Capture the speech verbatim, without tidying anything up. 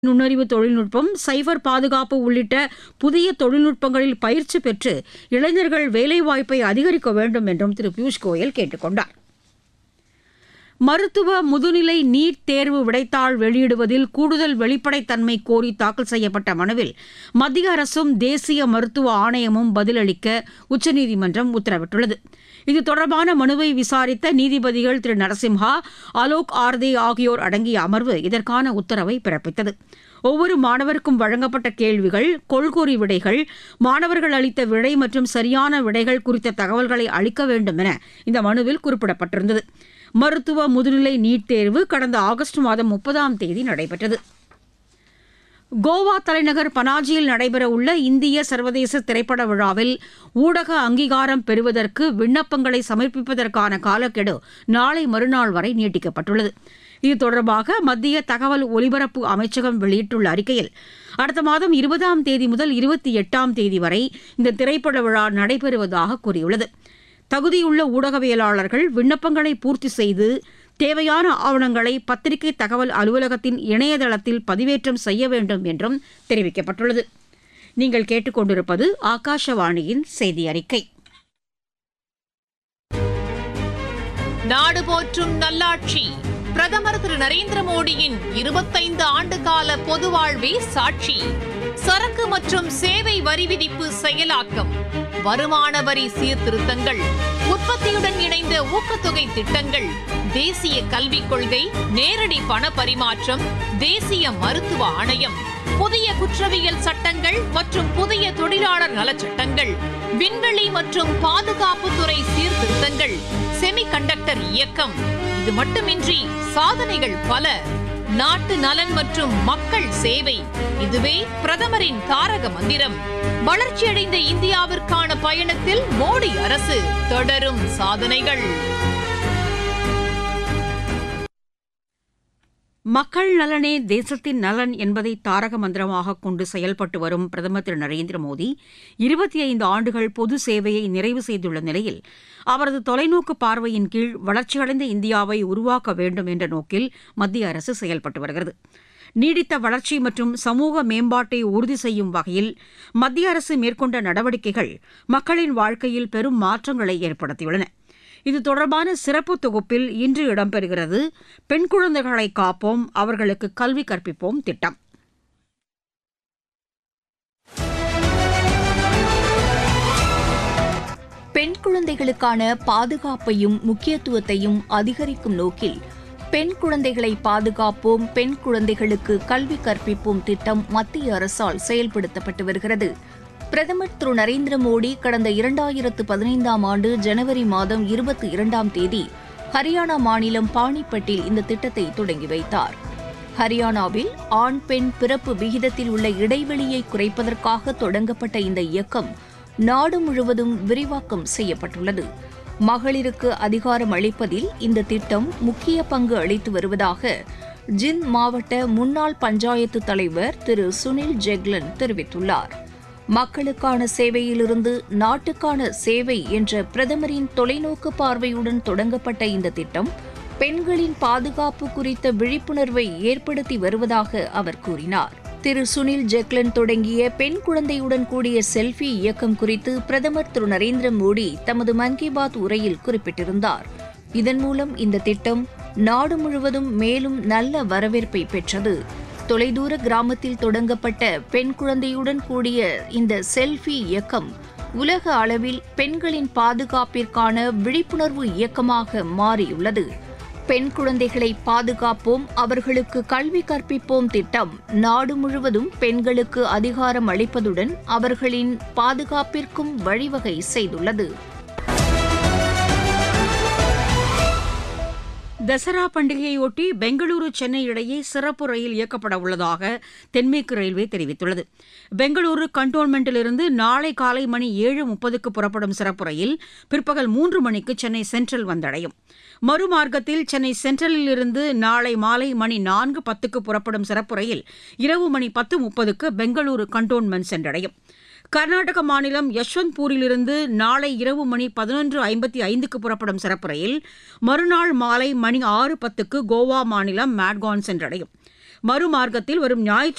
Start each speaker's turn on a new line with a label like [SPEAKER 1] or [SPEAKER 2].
[SPEAKER 1] நுண்ணறிவு தொழில்நுட்பம், சைபர் பாதுகாப்பு உள்ளிட்ட புதிய தொழில்நுட்பங்களில் பயிற்சி பெற்று இளைஞர்கள் வேலைவாய்ப்பை அதிகரிக்க வேண்டும் என்றும் திரு பியூஷ் கோயல் கேட்டுக் கொண்டார். மருத்துவ முதுநிலை நீட் தேர்வு விடைத்தாள் வெளியிடுவதில் கூடுதல் வெளிப்படைத்தன்மை கோரி தாக்கல் செய்யப்பட்ட மனுவில் மத்திய அரசும் தேசிய மருத்துவ ஆணையமும் பதிலளிக்க உச்சநீதிமன்றம் உத்தரவிட்டுள்ளது. இது தொடர்பான மனுவை விசாரித்த நீதிபதிகள் திரு நரசிம்ஹா, அலோக் ஆர்தே ஆகியோர் அடங்கிய அமர்வு இதற்கான உத்தரவை பிறப்பித்தது. ஒவ்வொரு மாணவருக்கும் வழங்கப்பட்ட கேள்விகள், கொள்கூறி விடைகள், மாணவர்கள் அளித்த விடை மற்றும் சரியான விடைகள் குறித்த தகவல்களை அளிக்க வேண்டும் என இந்த மனுவில் குறிப்பிடப்பட்டிருந்தது. மருத்துவ முதுநிலை நீட் தேர்வு கடந்த ஆகஸ்ட் மாதம் முப்பதாம் தேதி நடைபெற்றது. கோவா தலைநகர் பனாஜியில் நடைபெறவுள்ள இந்திய சர்வதேச திரைப்பட விழாவில் ஊடக அங்கீகாரம் பெறுவதற்கு விண்ணப்பங்களை சமர்ப்பிப்பதற்கான காலக்கெடு நாளை மறுநாள் வரை நீட்டிக்கப்பட்டுள்ளது. இது தொடர்பாக மத்திய தகவல் ஒலிபரப்பு அமைச்சகம் வெளியிட்டுள்ள அறிக்கையில், அடுத்த மாதம் இருபதாம் தேதி முதல் இருபத்தி எட்டாம் தேதி வரை இந்த திரைப்பட விழா நடைபெறுவதாக கூறியுள்ளது. தகுதியுள்ள ஊடகவியலாளர்கள் விண்ணப்பங்களை பூர்த்தி செய்து தேவையான ஆவணங்களை பத்திரிகை தகவல் அலுவலகத்தின் இணையதளத்தில் பதிவேற்றம் செய்ய வேண்டும் என்றும் தெரிவிக்கப்பட்டுள்ளது. நீங்கள் கேட்டுக்கொண்டிருப்பது ஆகாஷவாணியின் செய்தி அறிக்கை.
[SPEAKER 2] நாடு போற்றும் நல்லாட்சி பிரதமர் திரு நரேந்திர மோடியின் இருபத்தைந்து ஆண்டு கால பொது வாழ்வே சாட்சி. சரக்கு மற்றும் சேவை வரி விதிப்பு செயலாக்கம், வருமான வரி சீர்திருத்தங்கள், உற்பத்தியுடன் இணைந்த ஊக்கத்தொகை திட்டங்கள், தேசிய கல்விக் கொள்கை, நேரடி பண பரிமாற்றம், தேசிய மருத்துவ ஆணையம், புதிய குற்றவியல் சட்டங்கள் மற்றும் புதிய தொழிலாளர் நலச்சட்டங்கள், விண்வெளி மற்றும் பாதுகாப்புத்துறை சீர்திருத்தங்கள், செமிகண்டக்டர் இயக்கம். இது மட்டுமின்றி சாதனைகள் பல. நாட்டு நலன் மற்றும் மக்கள் சேவை, இதுவே பிரதமரின் தாரக மந்திரம். வளர்ச்சியடைந்த இந்தியாவிற்கான பயணத்தில் மோடி அரசு, தொடரும் சாதனைகள்.
[SPEAKER 1] மக்கள் நலனே தேசத்தின் நலன் என்பதை தாரக மந்திரமாக கொண்டு செயல்பட்டு வரும் பிரதமர் திரு நரேந்திர மோடி இருபத்தி ஐந்து ஆண்டுகள் பொது சேவையை நிறைவு செய்துள்ள நிலையில் அவரது தொலைநோக்கு பார்வையின் கீழ் வளர்ச்சியடைந்த இந்தியாவை உருவாக்க வேண்டும் என்ற நோக்கில் மத்திய அரசு செயல்பட்டு வருகிறது. நீடித்த வளர்ச்சி மற்றும் சமூக மேம்பாட்டை உறுதி செய்யும் வகையில் மத்திய அரசு மேற்கொண்ட நடவடிக்கைகள் மக்களின் வாழ்க்கையில் பெரும் மாற்றங்களை ஏற்படுத்தியுள்ளன. இது தொடர்பான சிறப்பு தொகுப்பில் இன்று இடம்பெறுகிறது பெண் குழந்தைகளை காப்போம், அவர்களுக்கு கல்வி கற்பிப்போம் திட்டம்.
[SPEAKER 3] பெண் குழந்தைகளுக்கான பாதுகாப்பையும் முக்கியத்துவத்தையும் அதிகரிக்கும் நோக்கில் பெண் குழந்தைகளை பாதுகாப்போம், பெண் குழந்தைகளுக்கு கல்வி கற்பிப்போம் திட்டம் மத்திய அரசால் செயல்படுத்தப்பட்டு வருகிறது. பிரதமர் திரு நரேந்திர மோடி கடந்த இரண்டாயிரத்து பதினைந்தாம் ஆண்டு ஜனவரி மாதம் இருபத்தி இரண்டாம் தேதி ஹரியானா மாநிலம் பாணிப்பட்டில் இந்த திட்டத்தை தொடங்கி வைத்தார். ஹரியானாவில் ஆண் பெண் பிறப்பு விகிதத்தில் உள்ள இடைவெளியை குறைப்பதற்காக தொடங்கப்பட்ட இந்த இயக்கம் நாடு முழுவதும் விரிவாக்கம் செய்யப்பட்டுள்ளது. மகளிருக்கு அதிகாரம் அளிப்பதில் இந்த திட்டம் முக்கிய பங்கு அளித்து வருவதாக ஜிந்த் மாவட்ட முன்னாள் பஞ்சாயத்து தலைவர் திரு சுனில் ஜெக்லன் தெரிவித்துள்ளார். மக்களுக்கான சேவையிலிருந்து நாட்டுக்கான சேவை என்ற பிரதமரின் தொலைநோக்கு பார்வையுடன் தொடங்கப்பட்ட இந்த திட்டம் பெண்களின் பாதுகாப்பு குறித்த விழிப்புணர்வை ஏற்படுத்தி வருவதாக அவர் கூறினார். திரு சுனில் ஜெக்லன் தொடங்கிய பெண் குழந்தையுடன் கூடிய செல்ஃபி இயக்கம் குறித்து பிரதமர் திரு நரேந்திர மோடி தமது மன் கி பாத் உரையில் குறிப்பிட்டிருந்தார். இதன் மூலம் இந்த திட்டம் நாடு முழுவதும் மேலும் நல்ல வரவேற்பை பெற்றது. தொலைதூர கிராமத்தில் தொடங்கப்பட்ட பெண் குழந்தையுடன் கூடிய இந்த செல்ஃபி இயக்கம் உலக அளவில் பெண்களின் பாதுகாப்பிற்கான விழிப்புணர்வு இயக்கமாக மாறியுள்ளது. பெண் குழந்தைகளை பாதுகாப்போம், அவர்களுக்கு கல்வி கற்பிப்போம் திட்டம் நாடு முழுவதும் பெண்களுக்கு அதிகாரம் அளிப்பதுடன் அவர்களின் பாதுகாப்பிற்கும் வழிவகை செய்துள்ளது.
[SPEAKER 1] தசரா பண்டிகையொட்டி பெங்களூரு சென்னை இடையே சிறப்பு ரயில் இயக்கப்பட உள்ளதாக தென்மேற்கு ரயில்வே தெரிவித்துள்ளது. பெங்களூரு கண்டோன்மெண்டிலிருந்து நாளை காலை மணி ஏழு முப்பதுக்கு புறப்படும் சிறப்பு ரயில் பிற்பகல் மூன்று மணிக்கு சென்னை சென்ட்ரல் வந்தடையும். மறுமார்க்கத்தில் சென்னை சென்ட்ரலிலிருந்து நாளை மாலை மணி நான்கு பத்துக்கு புறப்படும் சிறப்பு ரயில் இரவு மணி பத்து முப்பதுக்கு பெங்களூரு கண்டோன்மெண்ட் சென்றடையும். கர்நாடக மாநிலம் யஷ்வந்த்பூரிலிருந்து நாளை இரவு மணி பதினொன்று ஐம்பத்தி ஐந்துக்கு புறப்படும் சிறப்பு ரயில் மறுநாள் மாலை மணி ஆறு பத்துக்கு கோவா மாநிலம் மேட்கான் சென்றடையும். மறுமார்க்கத்தில் வரும் ஞாயிற்று